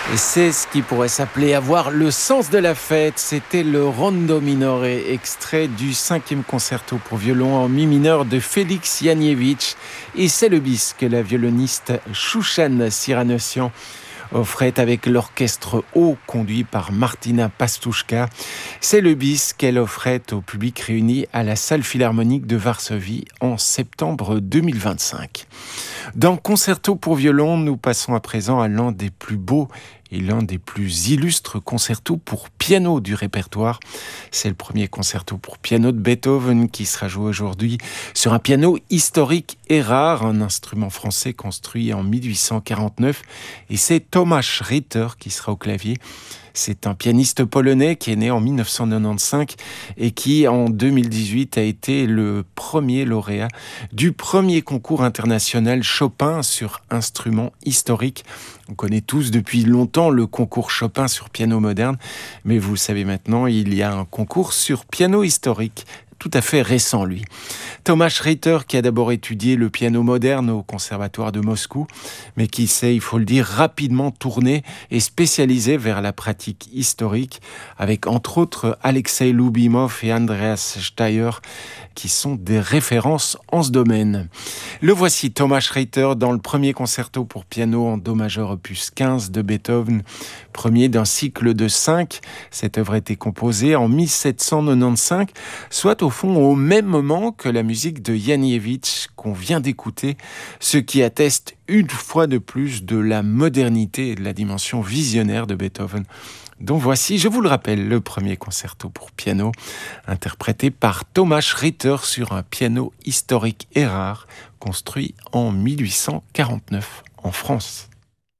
C'est ce qui pourrait s'appeler avoir le sens de la fête. C'était le Rondo Minore, extrait du 5e concerto pour violon en mi mineur de Félix Janiewicz. Et c'est le bis que la violoniste Chouchan Siranossian offrait avec l'orchestre haut conduit par Martina Pastuszka. C'est le bis qu'elle offrait au public réuni à la salle philharmonique de Varsovie en septembre 2025. Dans Concerto pour violon, nous passons à présent à l'un des plus beaux et l'un des plus illustres concertos pour piano du répertoire. C'est le premier concerto pour piano de Beethoven qui sera joué aujourd'hui sur un piano historique et rare, un instrument français construit en 1849. Et c'est Tomasz Ritter qui sera au clavier. C'est un pianiste polonais qui est né en 1995 et qui, en 2018, a été le premier lauréat du premier concours international Chopin sur instrument historique. On connaît tous depuis longtemps le concours Chopin sur piano moderne, mais vous le savez maintenant, il y a un concours sur piano historique. Tout à fait récent, lui. Tomasz Ritter, qui a d'abord étudié le piano moderne au Conservatoire de Moscou, mais qui s'est, il faut le dire, rapidement tourné et spécialisé vers la pratique historique, avec entre autres Alexei Loubimov et Andreas Steyr, qui sont des références en ce domaine. Le voici, Tomasz Ritter, dans le premier concerto pour piano en do majeur opus 15 de Beethoven, premier d'un cycle de 5. Cette œuvre a été composée en 1795, soit au fond au même moment que la musique de Janiewicz qu'on vient d'écouter, ce qui atteste une fois de plus de la modernité et de la dimension visionnaire de Beethoven, dont voici, je vous le rappelle, le premier concerto pour piano, interprété par Tomasz Ritter sur un piano historique et rare, construit en 1849 en France.